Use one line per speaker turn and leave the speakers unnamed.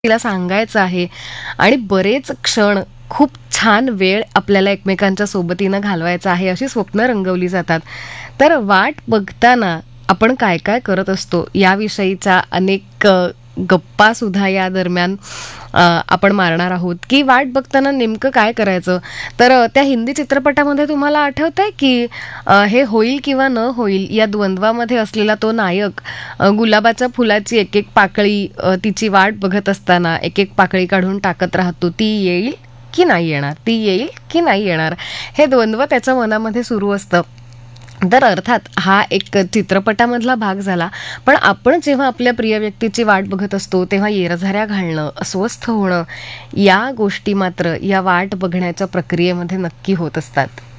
तिला सांगायचं आहे आणि बरेच क्षण खूप छान वेळ आपल्याला एकमेकांच्या सोबतीनं घालवायचा आहे अशी स्वप्न रंगवली जातात. तर वाट बघताना आपण काय काय करत असतो याविषयीच्या अनेक गप्पा सुद्धा या दरम्यान आपण मारणार आहोत की वाट बघताना नेमकं काय करायचं. तर त्या हिंदी चित्रपटामध्ये तुम्हाला आठवतंय की हे होईल किंवा न होईल या द्वंद्वामध्ये असलेला तो नायक गुलाबाच्या फुलाची एक एक पाकळी तिची वाट बघत असताना एक एक पाकळी काढून टाकत राहतो. ती येईल की नाही येणार, ती येईल की नाही येणार, हे द्वंद्व त्याच्या मनामध्ये सुरू असतं. तर अर्थात हा एक चित्रपटामधला भाग झाला. पण आपण जेव्हा आपल्या प्रिय व्यक्तीची वाट बघत असतो तेव्हा येरझाऱ्या घालणं, अस्वस्थ होणं या गोष्टी मात्र या वाट बघण्याच्या प्रक्रियेमध्ये नक्की होत असतात.